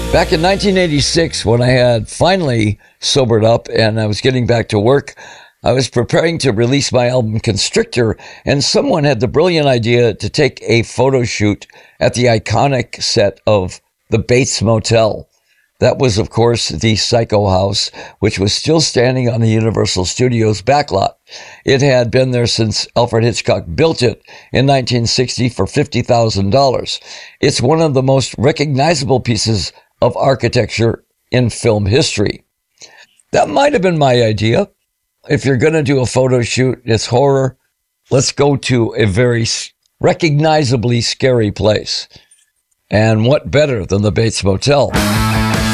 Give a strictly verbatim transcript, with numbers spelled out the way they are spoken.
Back in nineteen eighty-six, when I had finally sobered up and I was getting back to work, I was preparing to release my album Constrictor, and someone had the brilliant idea to take a photo shoot at the iconic set of the Bates Motel. That was, of course, the Psycho House, which was still standing on the Universal Studios backlot. It had been there since Alfred Hitchcock built it in nineteen sixty for fifty thousand dollars. It's one of the most recognizable pieces of architecture in film history. That might have been my idea. If you're going to do a photo shoot, it's horror. Let's go to a very recognizably scary place. And what better than the Bates Motel?